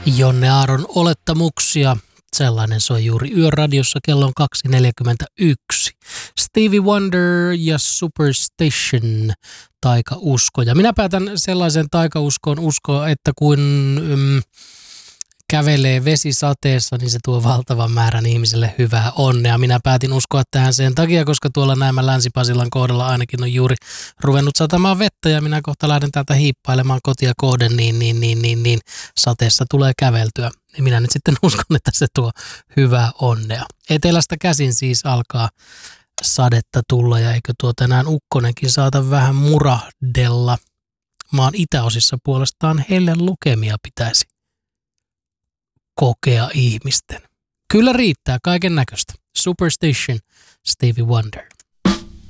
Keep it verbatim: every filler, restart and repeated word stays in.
Jonne Aaron olettamuksia. Sellainen soi juuri Yöradiossa, kello on kaksi neljäkymmentäyksi. Stevie Wonder ja Superstition, taikausko. Ja minä päätän sellaisen taikauskoon uskoa, että kun mm, kävelee vesisateessa, niin se tuo valtavan määrän ihmiselle hyvää onnea. Minä päätin uskoa tähän sen takia, koska tuolla näemmä Länsi-Pasilan kohdalla ainakin on juuri ruvennut satamaan vettä ja minä kohta lähden täältä hiippailemaan kotia kohden, niin, niin, niin, niin, niin sateessa tulee käveltyä. Ja minä nyt sitten uskon, että se tuo hyvää onnea. Etelästä käsin siis alkaa sadetta tulla ja eikö tuo tänään ukkonenkin saata vähän murahdella. Maan itäosissa puolestaan helle lukemia pitäisi kokea ihmisten. Kyllä riittää kaiken näköistä. Superstition, Stevie Wonder.